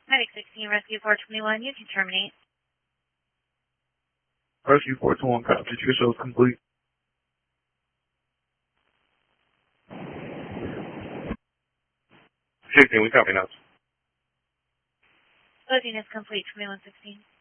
Medic 16, Rescue 421, you can terminate. Rescue 421, copy. Your show is complete. We copy now. Loading is complete, 2116.